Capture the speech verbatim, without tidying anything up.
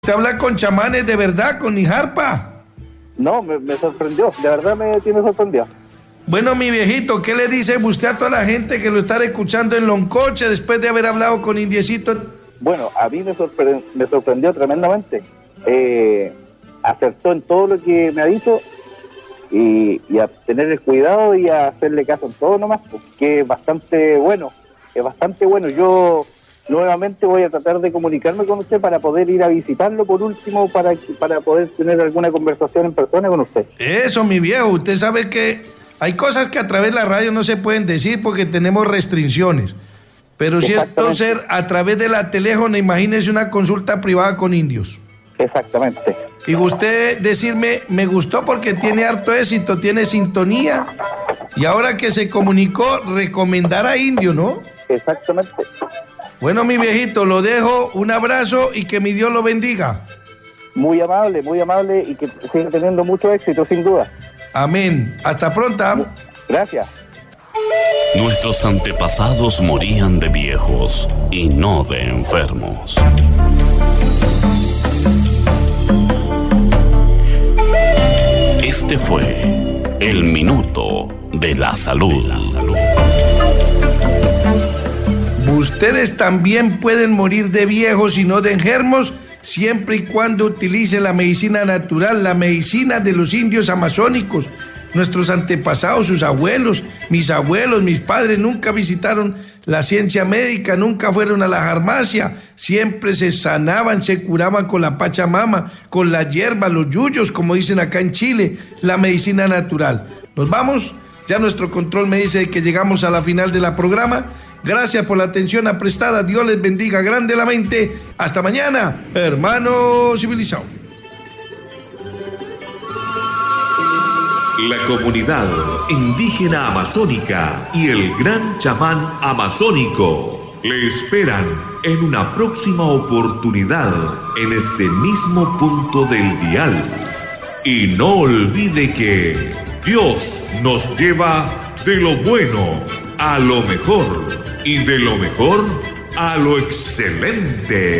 ¿Usted habla con chamanes de verdad, con Nijarpa? No, me, me sorprendió, de verdad me tiene sorprendido. Bueno, mi viejito, ¿qué le dice usted a toda la gente que lo está escuchando en Loncoche después de haber hablado con Indiecito? Bueno, a mí me, sorpre me sorprendió tremendamente. Eh, acertó en todo lo que me ha dicho y, y a tener el cuidado y a hacerle caso en todo nomás, porque es bastante bueno, es bastante bueno. Yo nuevamente voy a tratar de comunicarme con usted para poder ir a visitarlo por último, para, para poder tener alguna conversación en persona con usted. Eso, mi viejo, usted sabe que hay cosas que a través de la radio no se pueden decir porque tenemos restricciones. Pero si esto ser a través de la teléfono, imagínese una consulta privada con indios. Exactamente. Y usted decirme, me gustó porque tiene harto éxito, tiene sintonía. Y ahora que se comunicó, recomendar a indio, ¿no? Exactamente. Bueno, mi viejito, lo dejo, un abrazo y que mi Dios lo bendiga. Muy amable, muy amable y que siga teniendo mucho éxito, sin duda. Amén. Hasta pronto. Gracias. Nuestros antepasados morían de viejos y no de enfermos. Este fue el Minuto de la Salud. De la salud. Ustedes también pueden morir de viejos y no de enfermos, siempre y cuando utilice la medicina natural, la medicina de los indios amazónicos. Nuestros antepasados, sus abuelos, mis abuelos, mis padres nunca visitaron la ciencia médica, nunca fueron a la farmacia, siempre se sanaban, se curaban con la pachamama, con la hierba, los yuyos, como dicen acá en Chile, la medicina natural. Nos vamos, ya nuestro control me dice que llegamos a la final de la programa. Gracias por la atención prestada, Dios les bendiga grandemente. Hasta mañana, hermanos civilizados. La comunidad indígena amazónica y el gran chamán amazónico le esperan en una próxima oportunidad en este mismo punto del dial. Y no olvide que Dios nos lleva de lo bueno a lo mejor y de lo mejor a lo excelente.